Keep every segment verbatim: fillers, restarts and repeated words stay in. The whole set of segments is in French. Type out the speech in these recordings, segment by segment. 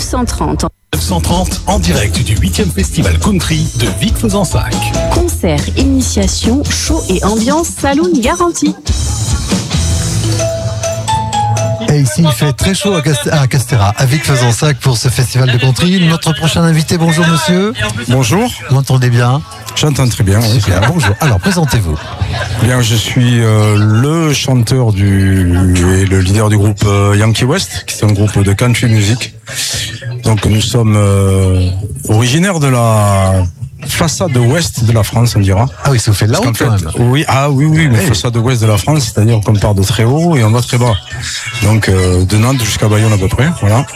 cent trente. neuf cent trente en direct du huitième Festival Country de Vic-Fezensac. Concert, initiation, show et ambiance, saloon garantie. Et ici, il fait très chaud à, Cast- à Castéra, à Vic-Fezensac pour ce festival de country. Notre prochain invité, bonjour monsieur. Bonjour. Vous m'entendez bien? J'entends très bien, oui. Super, bonjour. Alors, présentez-vous. Bien, je suis euh, le chanteur du et le leader du groupe euh, Yankee West, qui est un groupe de country music. Donc, nous sommes euh, originaires de la façade ouest de la France, on dira. Ah oui, ça vous fait de la Parce route qu'en quand fait, même. oui, ah oui, oui, mais Hey. façade ouest de la France, c'est-à-dire qu'on part de très haut et on va très bas. Donc euh, de Nantes jusqu'à Bayonne à peu près, voilà.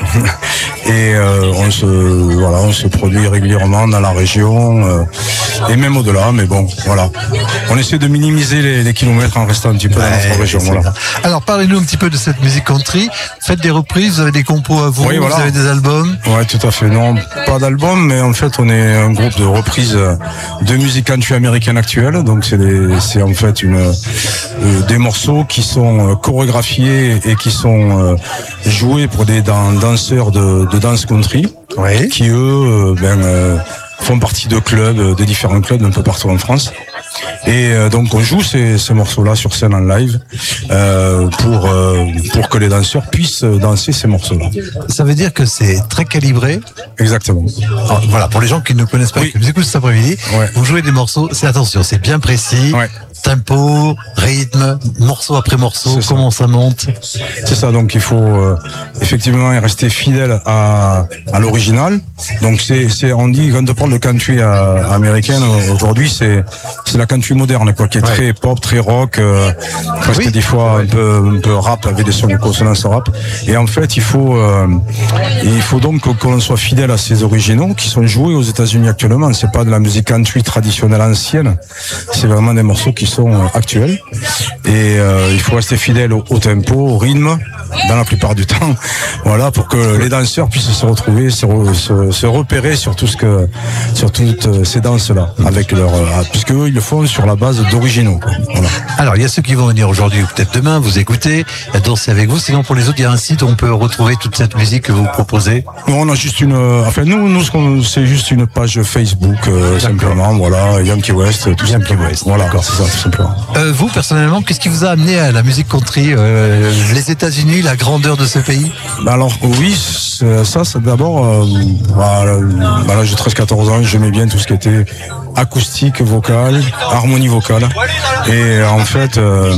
Et euh, on se, voilà, on se produit régulièrement dans la région euh, et même au-delà. Mais bon, voilà, on essaie de minimiser les, les kilomètres en restant un petit peu dans Ouais, notre région. c'est Voilà. bien. Alors, parlez-nous un petit peu de cette musique country. Faites des reprises, vous avez des compos à vous, Oui, voilà. vous avez des albums. Ouais, tout à fait. Non, pas d'album, mais en fait, on est un groupe de reprises de musique country américaine actuelle. Donc, c'est des, c'est en fait une, euh, des morceaux qui sont euh, chorégraphiés et qui sont euh, joués pour des dan- danseurs de, de danse country, Oui. qui eux, euh, ben, euh, font partie de clubs, euh, de différents clubs un peu partout en France. Et euh, donc on joue ces, ces morceaux-là sur scène en live euh, pour euh, pour que les danseurs puissent danser ces morceaux-là. Ça veut dire que c'est très calibré. Exactement. Alors, voilà, pour les gens qui ne connaissent pas, Oui. qui nous écoutent cet après-midi, Ouais. vous jouez des morceaux, c'est attention, c'est bien précis. Ouais. Tempo, rythme, morceau après morceau, C'est ça. comment ça monte. C'est ça, donc il faut euh, effectivement rester fidèle à, à l'original. Donc c'est, c'est, on dit, quand on parle de country euh, américaine euh, aujourd'hui, c'est, c'est la country moderne, quoi, qui est Ouais. très pop, très rock, euh, presque Oui. des fois un peu, un peu rap avec des sons de consonance rap. Et en fait, il faut, euh, il faut donc que, que l'on soit fidèle à ces originaux qui sont joués aux États-Unis actuellement. C'est pas de la musique country traditionnelle ancienne, c'est vraiment des morceaux qui sont euh, actuels. Et euh, il faut rester fidèle au, au tempo, au rythme, dans la plupart du temps, voilà, pour que les danseurs puissent se retrouver, se, re- se, se repérer sur tout ce que, sur toutes euh, ces danses-là, avec leur, euh, puisque eux, ils le font sur la base d'originaux, quoi. Voilà. Alors, il y a ceux qui vont venir aujourd'hui ou peut-être demain, vous écoutez, danser avec vous. Sinon, pour les autres, il y a un site où on peut retrouver toute cette musique que vous proposez. Nous, on a juste une, euh, enfin, nous, nous, ce qu'on- c'est juste une page Facebook, euh, simplement, voilà, Yankee West, tout simplement. West, Voilà, d'accord. c'est ça, tout simplement. Euh, vous, personnellement, qu'est-ce qui vous a amené à la musique country, euh, les États-Unis, la grandeur de ce pays? Bah alors oui, c'est- ça c'est d'abord, euh, bah, bah là j'ai treize quatorze ans, j'aimais bien tout ce qui était acoustique, vocal, harmonie vocale. Et en fait, euh,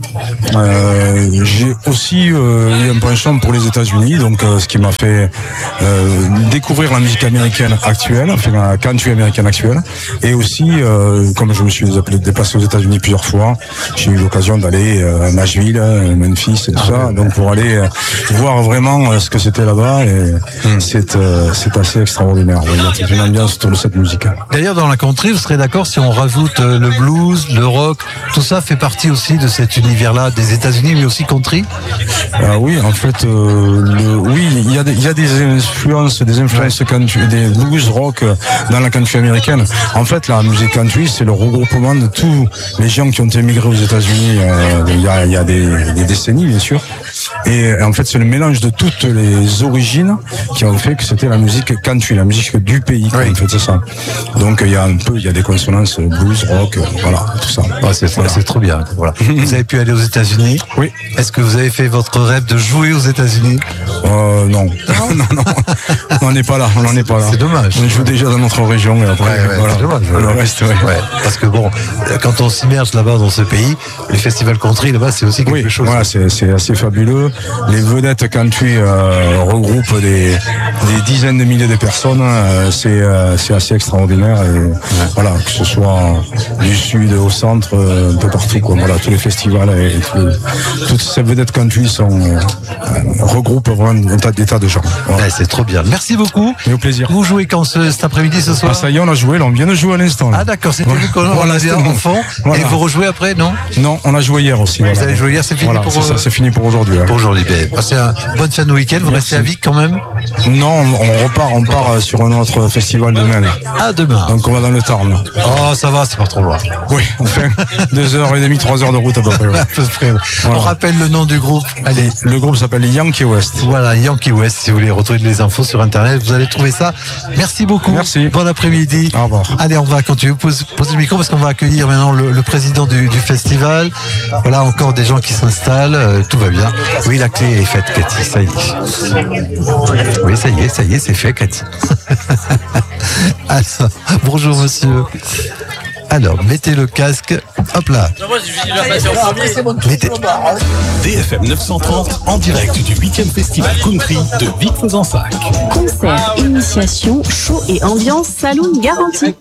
euh, j'ai aussi euh, eu un penchant pour les États-Unis, donc euh, ce qui m'a fait euh, découvrir la musique américaine actuelle, enfin la country américaine actuelle. Et aussi, euh, comme je me suis déplacé aux États-Unis plusieurs fois, j'ai eu l'occasion d'aller euh, à Nashville, euh, Memphis et tout ça, donc pour aller euh, voir vraiment euh, ce que c'était là-bas. Et c'est euh, c'est assez extraordinaire. Il y a toute une ambiance autour de cette musique. D'ailleurs, dans la country, vous serez d'accord si on rajoute euh, le blues, le rock, tout ça fait partie aussi de cet univers-là des États-Unis, mais aussi country. Ah oui, en fait, euh, le, oui, il y a des, il y a des influences, des influences country, des blues rock euh, dans la country américaine. En fait, la musique country, c'est le regroupement de tous les gens qui ont émigré aux États-Unis euh, il y a, il y a des, des décennies, bien sûr. Et en fait, c'est le mélange de toutes les origines qui ont fait que c'était la musique country, la musique du pays. Oui. En fait, c'est ça. Donc, il y a un peu, il y a des consonances blues, rock, euh, voilà, tout ça. Ouais, c'est Voilà. c'est trop bien. Voilà. Vous avez pu aller aux États-Unis. Oui. Est-ce que vous avez fait votre rêve de jouer aux États-Unis? Euh, non. non, non. On n'en est pas là. On n'en est pas là. C'est dommage. On joue déjà dans notre région et après, Ouais, ouais, voilà. c'est dommage. Le reste, ouais. Ouais, parce que bon, quand on s'immerge là-bas dans ce pays, les festivals country là-bas, c'est aussi quelque Oui, chose. voilà, c'est, c'est assez fabuleux. Les vedettes country euh, regroupent des, des dizaines de milliers de personnes. Euh, c'est, euh, c'est assez extraordinaire. Et, voilà, que ce soit du sud au centre, euh, un peu partout, quoi. Voilà, tous les festivals et tous les- toutes ces vedettes country sont euh, regroupent vraiment un tas, des tas de gens. Voilà. Ouais, c'est trop bien. Merci beaucoup. Et au plaisir. Vous jouez quand ce- cet après-midi, ce soir? Ah, ça y est, on a joué, là, on vient de jouer à l'instant. là. Ah d'accord, c'était Voilà. vous qu'on Voilà, on a dit c'était en nous. fond. Voilà. Et vous rejouez après, non? Non, on a joué hier aussi. Vous avez joué hier, c'est fini Voilà, pour, c'est ça, euh, c'est fini pour aujourd'hui. hein. Pour aujourd'hui. Ben, passez un bonne fin de week-end. Vous Merci. restez à Vic quand même? Non, on, on repart, on part euh, sur un autre festival demain. Là. Ah, demain. Donc on va dans le Tarn. Là. Oh, ça va, c'est pas trop loin. Oui, enfin, deux heures et demie, trois heures de route à peu près. Ouais. À peu près. Voilà. On rappelle le nom du groupe. Allez. Le groupe s'appelle Yankee West. Voilà, Yankee West. Si vous voulez retrouver les infos sur Internet, vous allez trouver ça. Merci beaucoup. Merci. Bon après-midi. Au revoir. Allez, on va continuer. Pose, pose le micro parce qu'on va accueillir maintenant le, le président du, du festival. Voilà, encore des gens qui s'installent. Euh, tout va bien. Oui, la clé est faite, Cathy. Ça y est. Oui, ça y est, ça y est, c'est fait, Cathy. Alors, bonjour, monsieur. Alors, mettez le casque. Hop là. Mettez... D F M neuf cent trente en direct du huitième Festival Country de Vic-Fezensac. Concert, initiation, show et ambiance, saloon garantie.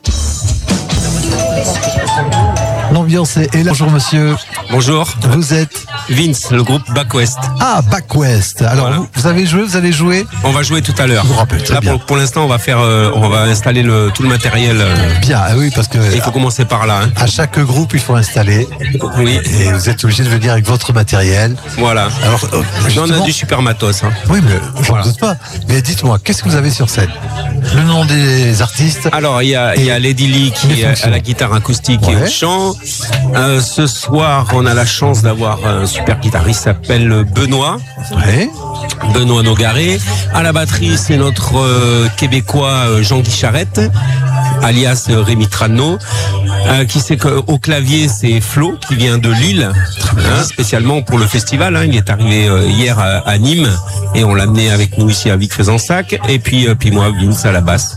L'ambiance est là. Bonjour, monsieur. Bonjour. Vous êtes Vince, le groupe Back West. Ah, Back West. Alors, Voilà. vous, vous avez joué, vous allez jouer? On va jouer tout à l'heure. Je vous rappelle, très Là, bien. pour, pour l'instant, on va faire, euh, on va installer le, tout le matériel. euh, Bien, ah oui, parce que il faut commencer par là. Hein. à chaque groupe, il faut installer. Oui. Et vous êtes obligé de venir avec votre matériel. Voilà. Alors, euh, Là, on a justement- du super matos. Hein. Oui, mais je ne Voilà. doute pas. Mais dites-moi, qu'est-ce que vous avez sur scène? Le nom des artistes? Alors, il y a, il y a Lady Lee qui Les est fonctions. à la guitare acoustique et Ouais. au chant. Euh, ce soir, on a la chance d'avoir un super guitariste qui s'appelle Benoît. Oui. Benoît Nogaré. À la batterie, c'est notre euh, Québécois euh, Jean-Guy Charette, alias euh, Rémi Trano. Euh, qui c'est qu'au clavier, c'est Flo, qui vient de Lille, hein, spécialement pour le festival. Hein. Il est arrivé euh, hier à, à Nîmes et on l'a amené avec nous ici à Vic-Fezensac. Et puis, euh, puis moi, Vince à la basse.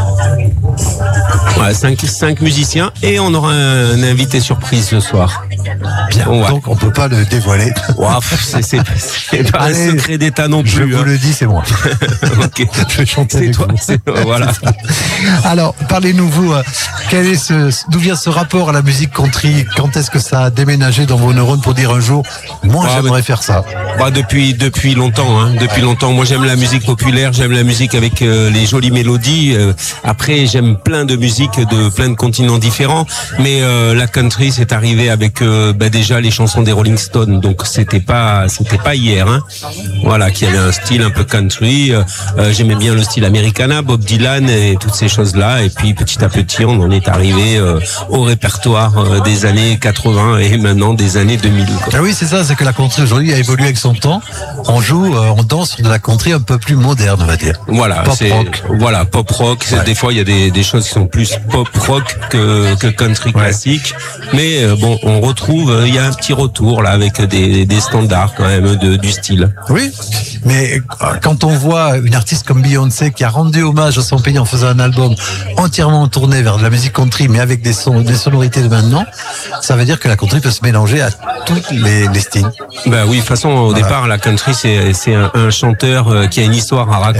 Voilà, cinq, cinq musiciens et on aura un, un invité surprise ce soir. Bien. Bon, ouais. Donc, on peut pas le dévoiler. Wow, c'est, c'est, c'est pas Allez, un secret d'État non Je plus. vous hein. le dis, c'est moi. Ok. Je vais chanter C'est avec toi. vous. C'est, voilà. Alors, parlez-nous, vous, euh, quel est ce, d'où vient ce rapport à la musique country? Quand est-ce que ça a déménagé dans vos neurones pour dire un jour, moi, Ah, j'aimerais mais- faire ça? Bah, depuis depuis longtemps, hein, depuis longtemps. Moi, j'aime la musique populaire, j'aime la musique avec euh, les jolies mélodies. Euh, après, j'aime plein de musiques de plein de continents différents. Mais euh, la country, c'est arrivé avec euh, bah, déjà les chansons des Rolling Stones. Donc, c'était pas c'était pas hier. Hein. Voilà, qui avait un style un peu country. Euh, euh, j'aimais bien le style Americana, Bob Dylan et toutes ces choses-là. Et puis, petit à petit, on en est arrivé euh, au répertoire euh, des années quatre-vingts et maintenant des années deux mille. Quoi. Ah oui, c'est ça, c'est que la country aujourd'hui a évolué avec son temps. On joue, euh, on danse sur de la country un peu plus moderne, on va dire. Voilà, Pop c'est rock. voilà pop rock. C'est- Ouais. Des fois, il y a des, des choses qui sont plus pop rock que, que country Ouais. classique. Mais euh, bon, on retrouve, euh, il y a un petit retour là avec des, des standards quand même de, du style. Oui, mais euh, quand on voit une artiste comme Beyoncé qui a rendu hommage à son pays en faisant un album entièrement tourné vers de la musique country, mais avec des sons, des sonorités de maintenant, ça veut dire que la country peut se mélanger à tous les, les styles. Ben oui, de toute façon, au Voilà. départ, la country, c'est c'est un, un chanteur euh, qui a une histoire à raconter.